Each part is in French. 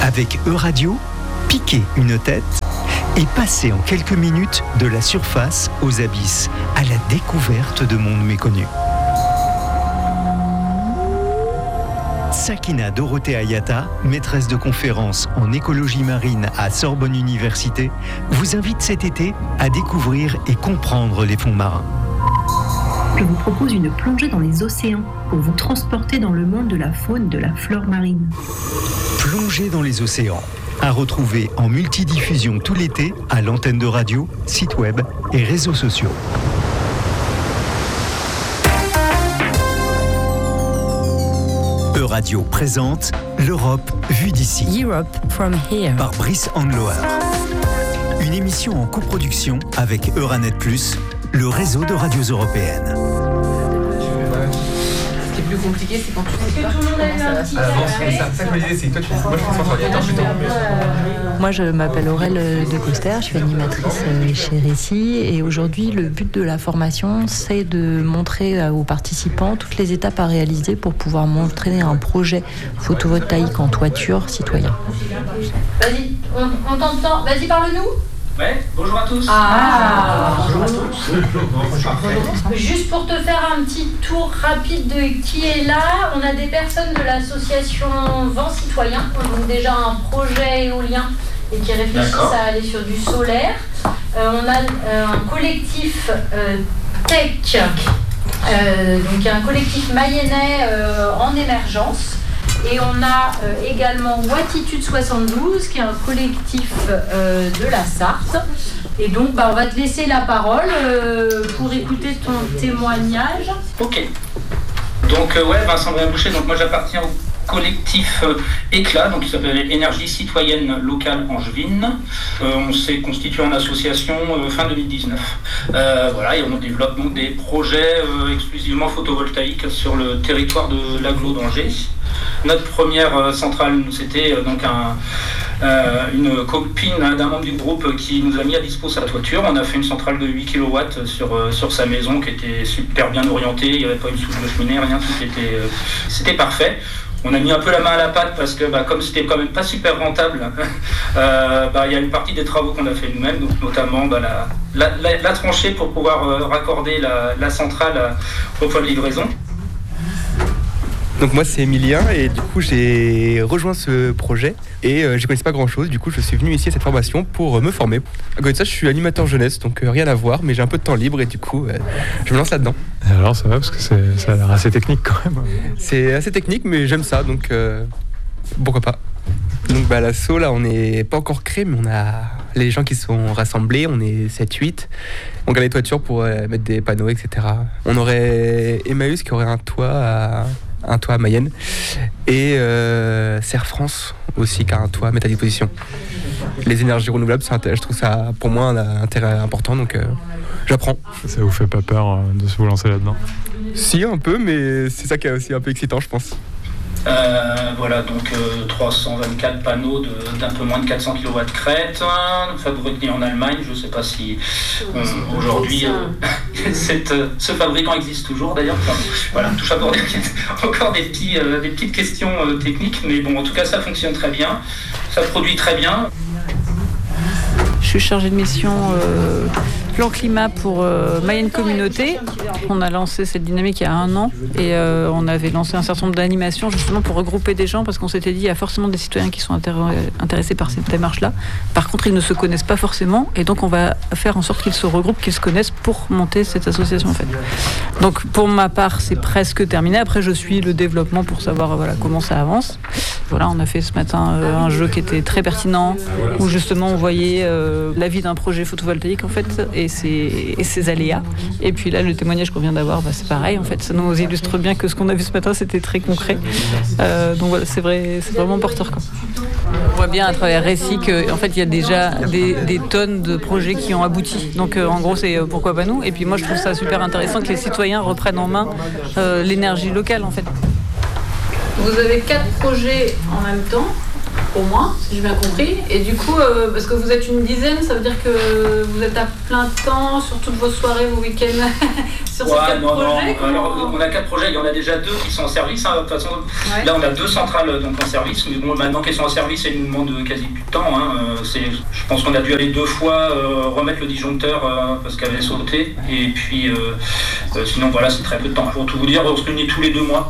Avec Euradio, piquer une tête et passer en quelques minutes de la surface aux abysses, à la découverte de mondes méconnus. Sakina Dorothée Ayata, maîtresse de conférences en écologie marine à Sorbonne Université, vous invite cet été à découvrir et comprendre les fonds marins. Je vous propose une plongée dans les océans pour vous transporter dans le monde de la faune, de la flore marine. Plongée dans les océans, à retrouver en multidiffusion tout l'été à l'antenne de radio, site web et réseaux sociaux. Euradio présente l'Europe vue d'ici. Europe from here. Par Brice Handloer. Une émission en coproduction avec Euranet+, le réseau de radios européennes. Ce qui est plus compliqué, c'est quand tu sais pas comment ça va se passer. Ça que je me disais, c'est que toi, moi je suis sans ordinateur, je suis dans Moi, je m'appelle Aurèle de Coster, je suis animatrice chez Récit et aujourd'hui, le but de la formation, c'est de montrer aux participants toutes les étapes à réaliser pour pouvoir montrer un projet photovoltaïque en toiture citoyen. Vas-y, on t'entend. Vas-y, parle-nous. Ouais, bonjour à tous. Bonjour à tous. Juste pour te faire un petit tour rapide de qui est là, on a des personnes de l'association Vent Citoyen, qui ont déjà un projet éolien et qui réfléchissent à aller sur du solaire. On a un collectif Tech, donc un collectif mayennais en émergence. Et on a également Watitude 72, qui est un collectif de la Sarthe. Et donc, on va te laisser la parole pour écouter ton témoignage. Ok. Donc, Vincent Boucher, donc moi j'appartiens au collectif Éclat, donc qui s'appelle Énergie Citoyenne Locale Angevine. On s'est constitué en association fin 2019. Et on développe donc des projets exclusivement photovoltaïques sur le territoire de l'agglo d'Angers. Notre première centrale, c'était donc une copine d'un membre du groupe qui nous a mis à disposition sa toiture. On a fait une centrale de 8 kW sur sa maison qui était super bien orientée. Il n'y avait pas une souche de cheminée, rien, c'était parfait. On a mis un peu la main à la pâte parce que comme c'était quand même pas super rentable, il y a une partie des travaux qu'on a fait nous-mêmes, donc notamment la tranchée pour pouvoir raccorder la centrale au point de livraison. Donc moi c'est Emilien et du coup j'ai rejoint ce projet et je ne connaissais pas grand chose, du coup je suis venu ici à cette formation pour me former. À côté de ça je suis animateur jeunesse, donc rien à voir, mais j'ai un peu de temps libre et du coup je me lance là-dedans. Et alors ça va parce que ça a l'air assez technique quand même. C'est assez technique mais j'aime ça, donc pourquoi pas. Donc l'asso là on n'est pas encore créé mais on a les gens qui sont rassemblés, on est 7-8. On garde les toitures pour mettre des panneaux, etc. On aurait Emmaüs qui aurait un toit à Mayenne et Serre France aussi qui a un toit à mettre à disposition. Les énergies renouvelables, je trouve ça pour moi un intérêt important, donc j'apprends. Ça vous fait pas peur de se vous lancer là-dedans ? Si, un peu, mais c'est ça qui est aussi un peu excitant, je pense. 324 panneaux d'un peu moins de 400 kW de crête, fabriqués en Allemagne. Je ne sais pas si aujourd'hui ce fabricant existe toujours d'ailleurs. Tout ça pour dire qu'il y a encore des petites questions techniques, mais bon, en tout cas ça fonctionne très bien, ça produit très bien. Je suis chargée de mission plan climat pour Mayenne Communauté. On a lancé cette dynamique il y a 1 an et on avait lancé un certain nombre d'animations justement pour regrouper des gens parce qu'on s'était dit il y a forcément des citoyens qui sont intéressés par cette démarche-là. Par contre, ils ne se connaissent pas forcément et donc on va faire en sorte qu'ils se regroupent, qu'ils se connaissent pour monter cette association en fait. Donc pour ma part, c'est presque terminé. Après, je suis le développement pour savoir comment ça avance. On a fait ce matin un jeu qui était très pertinent où justement on voyait la vie d'un projet photovoltaïque en fait et ses aléas. Et puis là, le témoignage qu'on vient d'avoir, c'est pareil en fait. Ça nous illustre bien que ce qu'on a vu ce matin, c'était très concret. Donc voilà, c'est vraiment porteur quoi. On voit bien à travers Récit qu'en fait il y a déjà des tonnes de projets qui ont abouti. Donc en gros c'est pourquoi pas nous. Et puis moi je trouve ça super intéressant que les citoyens reprennent en main l'énergie locale en fait. Vous avez 4 projets en même temps. au moins, si j'ai bien compris. Et du coup, parce que vous êtes une dizaine, ça veut dire que vous êtes à plein temps sur toutes vos soirées, vos week-ends sur ces 4 projets. Alors, on a 4 projets, il y en a déjà 2 qui sont en service. De toute façon, là, on a 2 centrales donc, en service. Mais bon, maintenant qu'elles sont en service, elles nous demandent quasi plus de temps. Je pense qu'on a dû aller 2 fois remettre le disjoncteur parce qu'elle avait sauté. Et puis, sinon, voilà, c'est très peu de temps. Pour tout vous dire, on se réunit tous les 2 mois.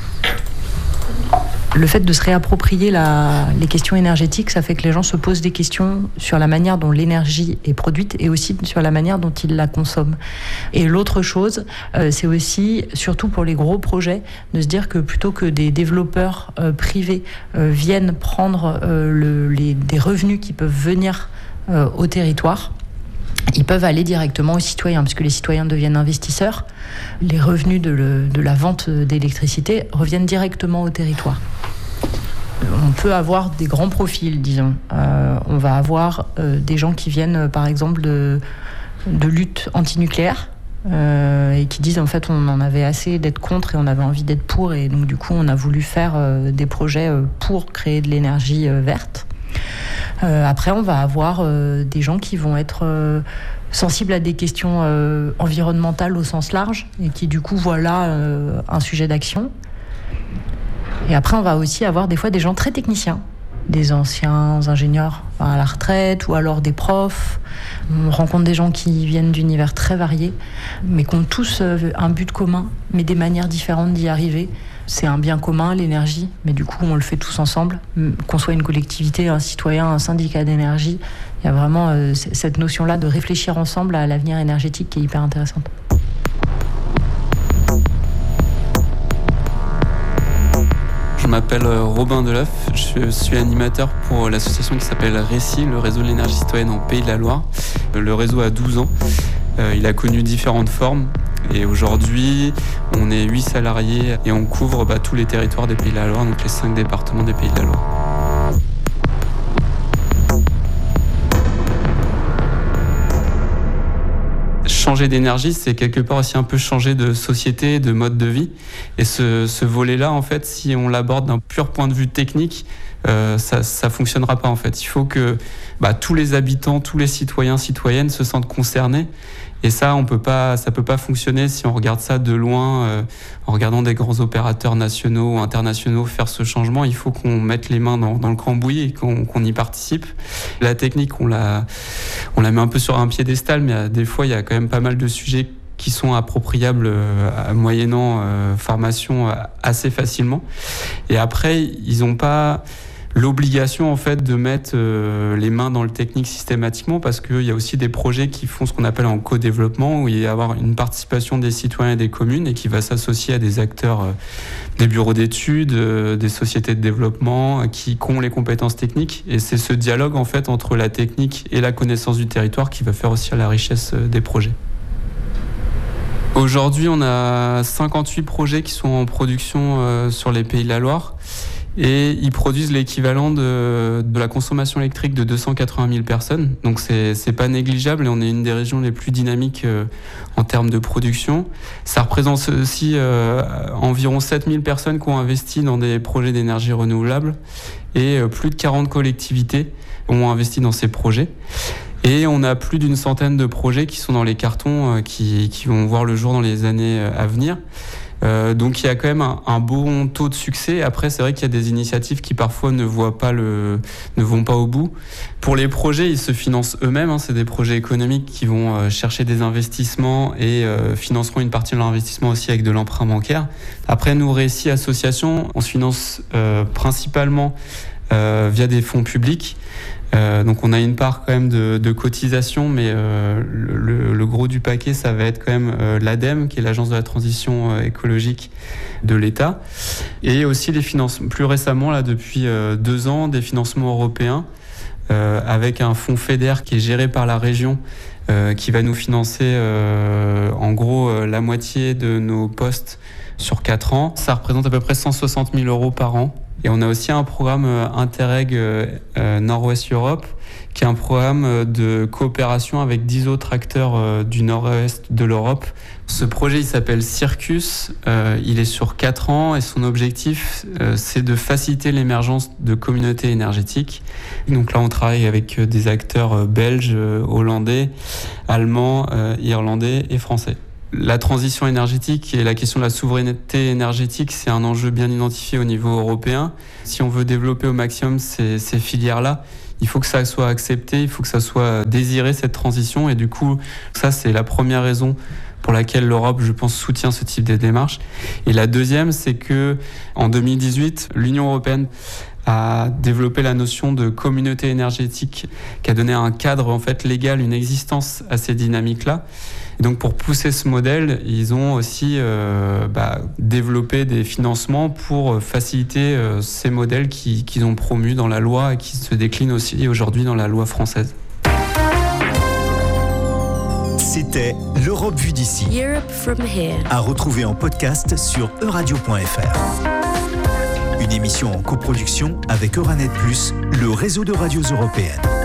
Le fait de se réapproprier les questions énergétiques, ça fait que les gens se posent des questions sur la manière dont l'énergie est produite et aussi sur la manière dont ils la consomment. Et l'autre chose, c'est aussi, surtout pour les gros projets, de se dire que plutôt que des développeurs privés viennent prendre des revenus qui peuvent venir au territoire, ils peuvent aller directement aux citoyens, puisque les citoyens deviennent investisseurs. Les revenus de la vente d'électricité reviennent directement au territoire. On peut avoir des grands profils, disons. On va avoir des gens qui viennent, par exemple, de lutte antinucléaire et qui disent, en fait, on en avait assez d'être contre et on avait envie d'être pour. Et donc, du coup, on a voulu faire des projets pour créer de l'énergie verte. Après, on va avoir des gens qui vont être sensibles à des questions environnementales au sens large et qui, du coup, voient là un sujet d'action. Et après, on va aussi avoir des fois des gens très techniciens, des anciens ingénieurs à la retraite ou alors des profs. On rencontre des gens qui viennent d'univers très variés, mais qui ont tous un but commun, mais des manières différentes d'y arriver. C'est un bien commun, l'énergie, mais du coup, on le fait tous ensemble. Qu'on soit une collectivité, un citoyen, un syndicat d'énergie, il y a vraiment cette notion-là de réfléchir ensemble à l'avenir énergétique qui est hyper intéressante. Je m'appelle Robin Deleuve, je suis animateur pour l'association qui s'appelle RECI, le réseau de l'énergie citoyenne en Pays de la Loire. Le réseau a 12 ans, il a connu différentes formes et aujourd'hui on est 8 salariés et on couvre tous les territoires des Pays de la Loire, donc les 5 départements des Pays de la Loire. Changer d'énergie, c'est quelque part aussi un peu changer de société, de mode de vie. Et ce volet-là, en fait, si on l'aborde d'un pur point de vue technique, ça fonctionnera pas, en fait. Il faut que tous les habitants, tous les citoyens, citoyennes se sentent concernés. Et ça, ça peut pas fonctionner si on regarde ça de loin, en regardant des grands opérateurs nationaux ou internationaux faire ce changement. Il faut qu'on mette les mains dans le cambouis et qu'on y participe. La technique, on la met un peu sur un piédestal, mais des fois, il y a quand même pas mal de sujets qui sont appropriables moyennant formation assez facilement. Et après, ils n'ont pas l'obligation en fait de mettre les mains dans le technique systématiquement, parce qu'il y a aussi des projets qui font ce qu'on appelle en co-développement, où il va y avoir une participation des citoyens et des communes et qui va s'associer à des acteurs, des bureaux d'études, des sociétés de développement qui ont les compétences techniques. Et c'est ce dialogue en fait entre la technique et la connaissance du territoire qui va faire aussi la richesse des projets. Aujourd'hui, on a 58 projets qui sont en production sur les Pays de la Loire. Et ils produisent l'équivalent de la consommation électrique de 280 000 personnes. Donc c'est pas négligeable et on est une des régions les plus dynamiques en termes de production. Ça représente aussi environ 7 000 personnes qui ont investi dans des projets d'énergie renouvelable et plus de 40 collectivités ont investi dans ces projets. Et on a plus d'une centaine de projets qui sont dans les cartons qui vont voir le jour dans les années à venir. Donc il y a quand même un bon taux de succès. Après, c'est vrai qu'il y a des initiatives qui parfois ne vont pas au bout. Pour les projets, ils se financent eux-mêmes. C'est des projets économiques qui vont chercher des investissements et financeront une partie de leur investissement aussi avec de l'emprunt bancaire. Après, nous, RECI Association, on se finance principalement via des fonds publics. Donc on a une part quand même de cotisation, mais le gros du paquet, ça va être quand même l'ADEME, qui est l'Agence de la transition écologique de l'État, et aussi les financements, plus récemment, là depuis 2 ans, des financements européens, avec un fonds FEDER qui est géré par la région, qui va nous financer en gros la moitié de nos postes sur 4 ans. Ça représente à peu près 160 000 € par an Et on a aussi un programme Interreg Nord-Ouest Europe, qui est un programme de coopération avec 10 autres acteurs du nord-ouest de l'Europe. Ce projet, il s'appelle Circus, il est sur 4 ans et son objectif, c'est de faciliter l'émergence de communautés énergétiques. Donc là, on travaille avec des acteurs belges, hollandais, allemands, irlandais et français. La transition énergétique et la question de la souveraineté énergétique, c'est un enjeu bien identifié au niveau européen. Si on veut développer au maximum ces filières-là, il faut que ça soit accepté, il faut que ça soit désiré, cette transition. Et du coup, ça, c'est la première raison pour laquelle l'Europe, je pense, soutient ce type de démarche. Et la deuxième, c'est que en 2018, l'Union européenne a développé la notion de communauté énergétique, qui a donné un cadre en fait légal, une existence à ces dynamiques-là. Et donc pour pousser ce modèle, ils ont aussi développé des financements pour faciliter ces modèles qu'ils ont promus dans la loi et qui se déclinent aussi aujourd'hui dans la loi française. C'était l'Europe vue d'ici. Europe from here. À retrouver en podcast sur euradio.fr. Une émission en coproduction avec Euranet+, le réseau de radios européennes.